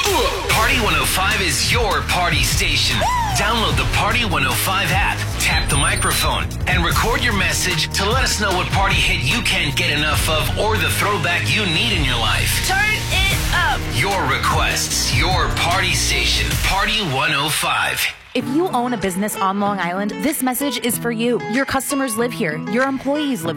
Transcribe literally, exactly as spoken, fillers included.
Party one oh five is your party station. Download the Party one oh five app, tap the microphone, and record your message to let us know what party hit you can't get enough of or the throwback you need in your life. Turn it up. Your requests, your party station, Party one oh five. If you own a business on Long Island, this message is for you. Your customers live here. Your employees live